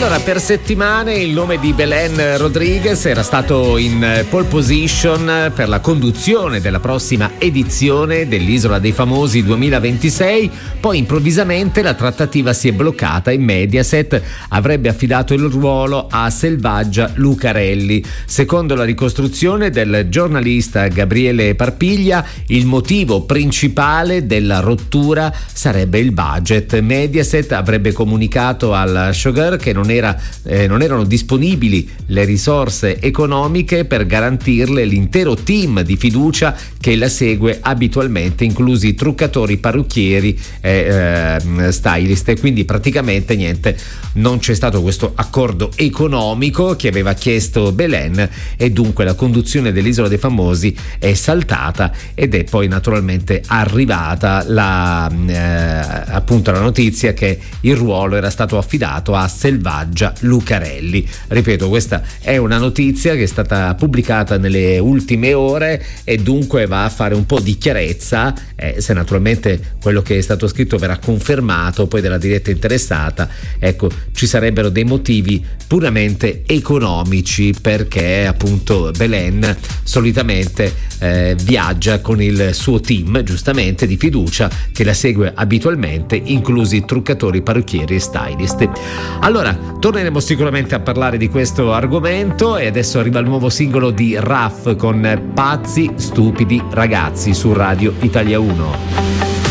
Allora, per settimane il nome di Belén Rodriguez era stato in pole position per la conduzione della prossima edizione dell'Isola dei Famosi 2026, poi improvvisamente la trattativa si è bloccata e Mediaset avrebbe affidato il ruolo a Selvaggia Lucarelli. Secondo la ricostruzione del giornalista Gabriele Parpiglia, il motivo principale della rottura sarebbe il budget. Mediaset avrebbe comunicato al showgirl che non erano disponibili le risorse economiche per garantirle l'intero team di fiducia che la segue abitualmente, inclusi truccatori, parrucchieri e stylist, e quindi praticamente niente, non c'è stato questo accordo economico che aveva chiesto Belén, e dunque la conduzione dell'Isola dei Famosi è saltata ed è poi naturalmente arrivata appunto la notizia che il ruolo era stato affidato a Selvaggia Lucarelli. Ripeto, questa è una notizia che è stata pubblicata nelle ultime ore e dunque va a fare un po' di chiarezza, se naturalmente quello che è stato scritto verrà confermato poi dalla diretta interessata. Ecco, ci sarebbero dei motivi puramente economici, perché appunto Belén solitamente viaggia con il suo team, giustamente, di fiducia che la segue abitualmente, inclusi truccatori, parrucchieri e stylist. Allora, torneremo sicuramente a parlare di questo argomento, e adesso arriva il nuovo singolo di Raf con Pazzi Stupidi Ragazzi su Radio Italia 1.